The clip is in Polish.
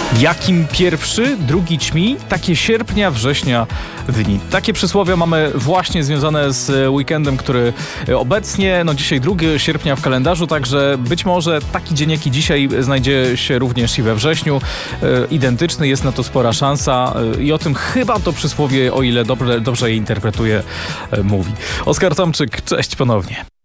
Jakim pierwszy, drugi ćmi, takie sierpnia, września dni. Takie przysłowia mamy właśnie związane z weekendem, który obecnie, dzisiaj 2 sierpnia w kalendarzu, także być może taki dzień jak i dzisiaj znajdzie się również i we wrześniu. Identyczny, jest na to spora szansa i o tym chyba to przysłowie, o ile dobrze je interpretuję, mówi. Oskar Tomczyk, cześć ponownie.